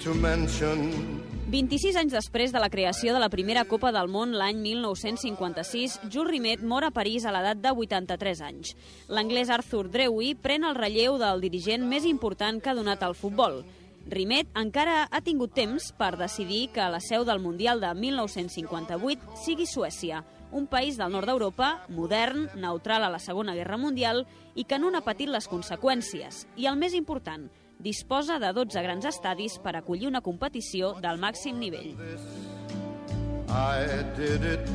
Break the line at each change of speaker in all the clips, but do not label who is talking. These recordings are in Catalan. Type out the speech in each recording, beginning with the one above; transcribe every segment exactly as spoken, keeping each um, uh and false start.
to mention.
vint-i-sis anys després de la creació de la primera Copa del Món l'any mil nou-cents cinquanta-sis, Jules Rimet mor a París a l'edat de vuitanta-tres anys. L'anglès Arthur Drewey pren el relleu del dirigent més important que ha donat al futbol. Rimet encara ha tingut temps per decidir que la seu del Mundial de mil nou-cents cinquanta-vuit sigui Suècia, un país del nord d'Europa, modern, neutral a la Segona Guerra Mundial i que no n'ha patit les conseqüències. I el més important, disposa de dotze grans estadis per acollir una competició del màxim nivell.
I did it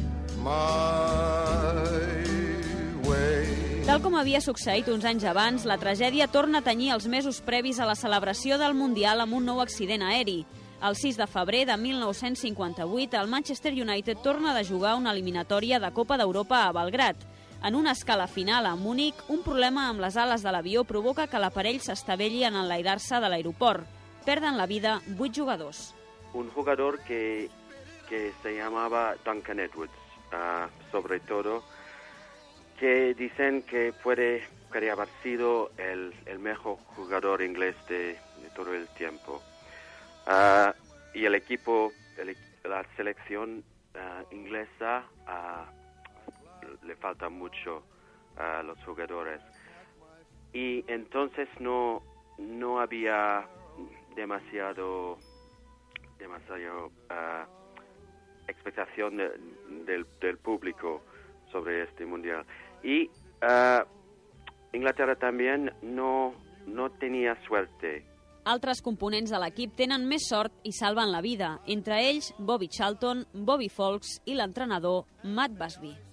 my way.
Tal com havia succeït uns anys abans, la tragèdia torna a tenyir els mesos previs a la celebració del Mundial amb un nou accident aeri. El sis de febrer de mil nou-cents cinquanta-vuit, el Manchester United torna de jugar una eliminatòria de Copa d'Europa a Belgrad. En una escala final a Múnich, un problema amb les ales de l'avió provoca que l'aparell s'estavelli en enlairar-se de l'aeroport. Perden la vida vuit jugadors.
Un jugador que, que se llamaba Duncan Edwards, uh, sobre todo, que dicen que puede, puede haber sido el, el mejor jugador inglés de, de todo el tiempo. Uh, y el equipo, el, la selección uh, inglesa uh, le falta mucho a los jugadores. Y entonces no, no había demasiado, demasiado uh, expectación de, del, del público sobre este mundial. Y uh, Inglaterra también no, no tenía suerte.
Altres components de l'equip tenen més sort i salven la vida, entre ells Bobby Charlton, Bobby Fawkes i l'entrenador Matt Busby.